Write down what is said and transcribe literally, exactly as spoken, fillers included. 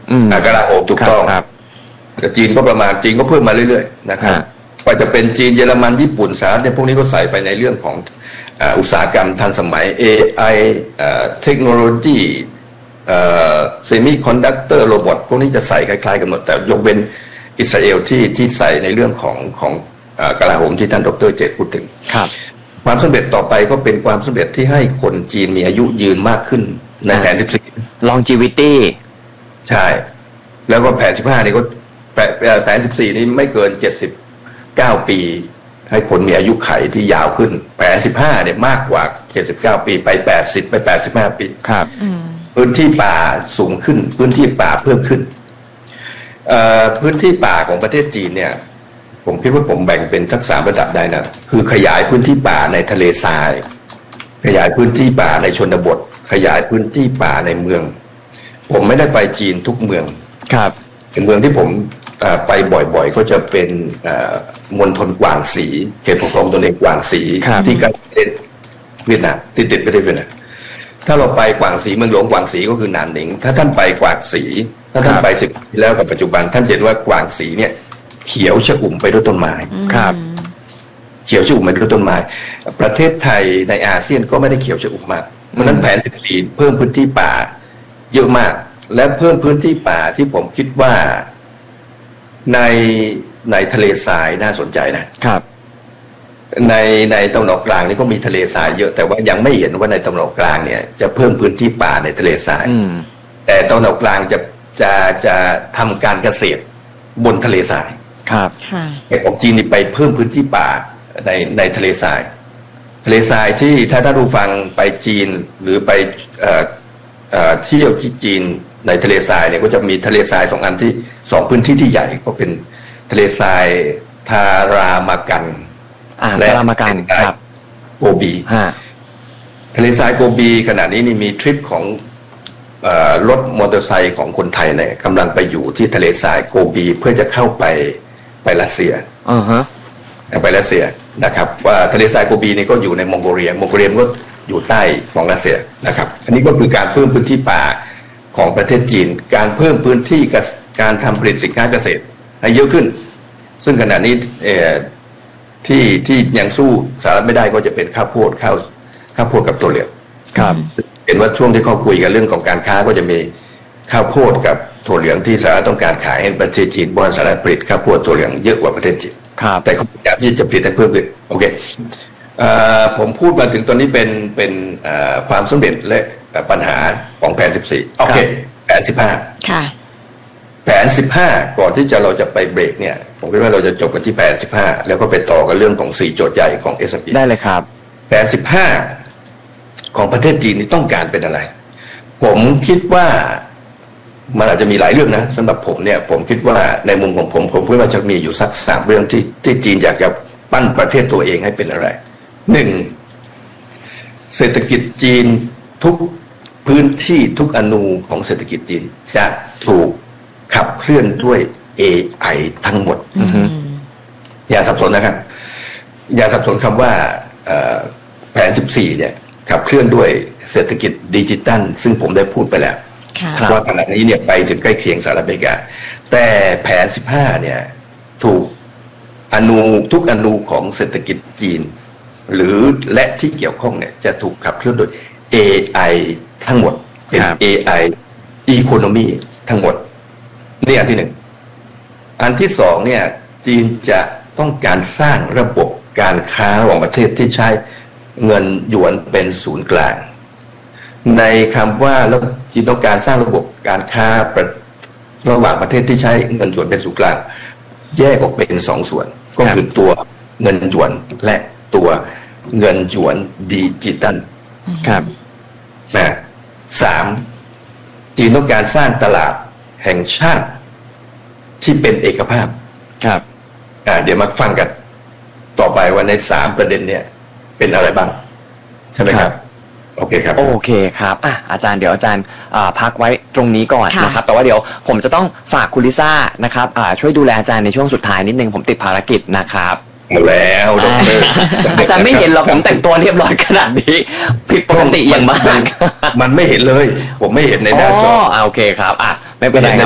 กลาโหมถูกต้องจีนก็ประมาณจีนก็เพิ่มมาเรื่อยๆนะครับก็จะเป็นจีนเยอรมันญี่ปุ่นสหรัฐเนี่ยพวกนี้ก็ใส่ไปในเรื่องของอุตสาหกรรมทันสมัย เอ ไอ เทคโนโลยีเซมิคอนดักเตอร์โรบอทพวกนี้จะใส่คล้ายๆกันหมดแต่ยกเว้นอิสราเอลที่ที่ใส่ในเรื่องของของกลาโหมที่ท่านดร.เจตพูดถึงความสำเร็จต่อไปก็เป็นความสำเร็จที่ให้คนจีนมีอายุยืนมากขึ้นในแผนสิบสี่ longevity ใช่แล้วก็แผนสิบห้านี่ก็แผนสิบสี่นี้ไม่เกินเจ็ดสิบเก้าปีให้คนมีอายุไขที่ยาวขึ้นแผนสิบห้าเนี่ยมากกว่าเจ็ดสิบเก้าปีไปแปดสิบไปแปดสิบห้าปีครับพื้นที่ป่าสูงขึ้นพื้นที่ป่าเพิ่มขึ้นพื้นที่ป่าของประเทศจีนเนี่ยผมคิดว่าผมแบ่งเป็นทั้งสามระดับได้นะคือขยายพื้นที่ป่าในทะเลทรายขยายพื้นที่ป่าในชนบทขยายพื้นที่ป่าในเมืองผมไม่ได้ไปจีนทุกเมืองครับเป็นเมืองที่ผมไปบ่อยๆก็จะเป็นมณฑลกวางสีเขตปกครองตนเองกวางสีที่ใกล้ประเทศเวียดนามที่ติดประเทศเวียดนามถ้าเราไปกวางสีเมืองหลวงกวางสีก็คือหนานหนิงถ้าท่านไปกวางสีถ้าท่านไปสิบปีแล้วกับปัจจุบันท่านเห็นว่ากวางสีเนี่ยเขียวชอุ่มไปด้วยต้นไม้ครับเขียวชอุ่มไปด้วยต้นไม้ประเทศไทยในอาเซียนก็ไม่ได้เขียวชอุ่มมากเพราะนั้นแผนสิบสี่เพิ่มพื้นที่ป่าเยอะมากและเพิ่มพื้นที่ป่าที่ผมคิดว่าในในทะเลทรายน่าสนใจนะครับในในตะวันออกกลางนี่ก็มีทะเลทรายเยอะแต่ว่ายังไม่เห็นว่าในตะวันออกกลางเนี่ยจะเพิ่มพื้นที่ป่าในทะเลทรายแต่ตะวันออกกลางจะจะจะทำการเกษตรบนทะเลทรายครับไอ้ของจีนนี่ไปเพิ่มพื้นที่ป่าในในทะเลทรายทะเลทรายที่ถ้าท่านผู้ฟังไปจีนหรือไปเอ่อเอ่อเที่ยวที่จีนในทะเลทรายเนี่ยก็จะมีทะเลทรายสองอันที่สองพื้นที่ที่ใหญ่ก็เป็นทะเลทรายทารามากันและทารามากันครับโกบีทะเลทรายโกบีขณะนี้นี่มีทริปของรถมอเตอร์ไซค์ของคนไทยเนี่ยกำลังไปอยู่ที่ทะเลทรายโกบีเพื่อจะเข้าไปไปรัสเซียอ่าฮะไปรัสเซียนะครับว่าทะเลทรายโกบีนี่ก็อยู่ในมองโกเลียมองโกเลียก็อยู่ใต้ของรัสเซียนะครับอันนี้ก็คือการเพิ่มพื้นที่ป่าของประเทศจีนการเพิ่มพื้นที่การทำผลิตสินค้าเกษตรให้เยอะขึ้นซึ่งขณะนี้ที่ที่ยังสู้สหรัฐไม่ได้ก็จะเป็นข้าวโพดข้าวข้าวโพดกับตัวเหลืองครับเห็นว่าช่วงที่เขาคุยกันเรื่องของการค้าก็จะมีข้าวโพดกับถั่วเหลืองที่สหรัฐต้องการขายให้ประเทศจีนเพราะสหรัฐผลิตข้าวโพดถั่วเหลืองเยอะกว่าประเทศจีนแต่เขาพยายามที่จะผลิตให้เพิ่มขึ้นโอเคผมพูดมาถึงตอนนี้เป็นเป็นความสำเร็จและปัญหาของแผนสิบสี่โอเคแผนสิบห้าค่ะแผนสิบห้าก่อนที่จะเราจะไปเบรกเนี่ยผมคิดว่าเราจะจบกันที่แผนสิบห้าแล้วก็ไปต่อกันเรื่องของสี่โจทย์ใหญ่ของ เอส แอนด์ พีได้เลยครับแผนสิบห้าของประเทศจีนนี่ต้องการเป็นอะไรผมคิดว่ามันอาจจะมีหลายเรื่องนะสำหรับผมเนี่ยผมคิดว่าในมุมของผมผมคิดว่าจะมีอยู่สักสามเรื่องที่ที่จีนอยากจะปั้นประเทศตัวเองให้เป็นอะไรหนึ่งเศรษฐกิจจีนทุกพื้นที่ทุกอนูของเศรษฐกิจจีนจะถูกขับเคลื่อนด้วย เอ ไอ ทั้งหมดอย่าสับสนนะครับอย่าสับสนคำว่าแผนสิบสี่เนี่ยขับเคลื่อนด้วยเศรษฐกิจดิจิตัลซึ่งผมได้พูดไปแล้วว่าขณะนี้เนี่ยไปถึงใกล้เคียงสหรัฐอเมริกาแต่แผนสิบห้าเนี่ยถูกอนูทุกอนูของเศรษฐกิจจีนหรือและที่เกี่ยวข้องเนี่ยจะถูกขับเคลื่อนโดย เอ ไอ ทั้งหมดเป็น เอ ไอ Economy ทั้งหมดนี่อันที่หนึ่งอันที่สองเนี่ยจีนจะต้องการสร้างระบบการค้าระหว่างประเทศที่ใช้เงินหยวนเป็นศูนย์กลางในคำว่าแล้วจีนต้องการสร้างระบบการค้าระหว่างประเทศที่ใช้เงินหยวนเป็นศูนย์กลางแยกออกเป็นสองส่วนก็คือตัวเงินหยวนและตัวเงินหยวนดิจิตัลครับนะสามจีนต้องการสร้างตลาดแห่งชาติที่เป็นเอกภาพครับอ่าเดี๋ยวมาฟังกันต่อไปว่าในสามประเด็นเนี่ยเป็นอะไรบ้างใช่ไหมครับโอเคครับโอเคครับอ่ะอาจารย์เดี๋ยวอาจารย์พักไว้ตรงนี้ก่อนนะครับแต่ว่าเดี๋ยวผมจะต้องฝากคุณลิซ่านะครับช่วยดูแลอาจารย์ในช่วงสุดท้ายนิดนึงผมติดภารกิจนะครับหมดแล้วอาจารย์ไม่เห็นหรอกผมแต่งตัวเรียบร้อยขนาดนี้ผิดปกติอย่างมากมันไม่เห็นเลยผมไม่เห็นในหน้าจอโอเคครับอ่ะไม่เป็นไร